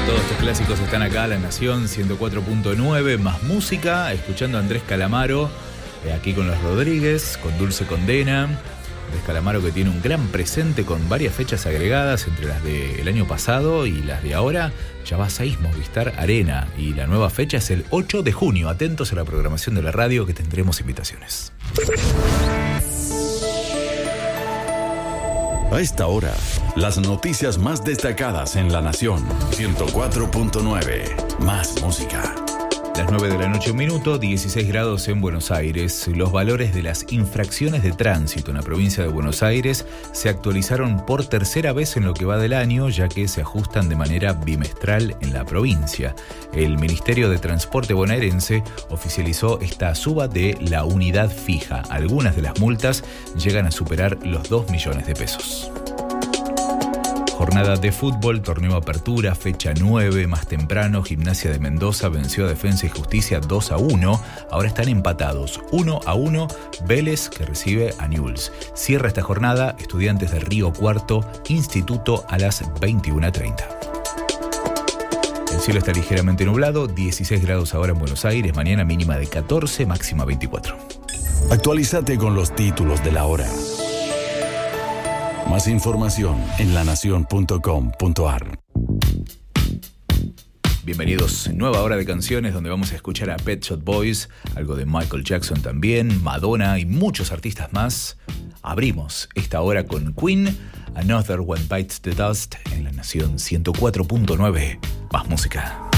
Todos estos clásicos están acá, La Nación 104.9, más música, escuchando a Andrés Calamaro, aquí con los Rodríguez, con Dulce Condena. Andrés Calamaro, que tiene un gran presente con varias fechas agregadas entre las del año pasado y las de ahora. Ya va a 6 Movistar Arena y la nueva fecha es el 8 de junio. Atentos a la programación de la radio, que tendremos invitaciones. A esta hora, las noticias más destacadas en La Nación. 104.9. Más música. Las 9 de la noche, 1 minuto, 16 grados en Buenos Aires. Los valores de las infracciones de tránsito en la provincia de Buenos Aires se actualizaron por tercera vez en lo que va del año, ya que se ajustan de manera bimestral en la provincia. El Ministerio de Transporte bonaerense oficializó esta suba de la unidad fija. Algunas de las multas llegan a superar los 2 millones de pesos. Jornada de fútbol, torneo Apertura, fecha 9, más temprano, Gimnasia de Mendoza venció a Defensa y Justicia 2-1. Ahora están empatados, 1-1, Vélez, que recibe a Newell's. Cierra esta jornada Estudiantes de Río Cuarto, Instituto, a las 21:30. El cielo está ligeramente nublado, 16 grados ahora en Buenos Aires, mañana mínima de 14, máxima 24. Actualízate con los títulos de la hora. Más información en lanacion.com.ar. Bienvenidos, nueva hora de canciones donde vamos a escuchar a Pet Shop Boys, algo de Michael Jackson también, Madonna y muchos artistas más. Abrimos esta hora con Queen, Another One Bites the Dust, en La Nación 104.9. Más música.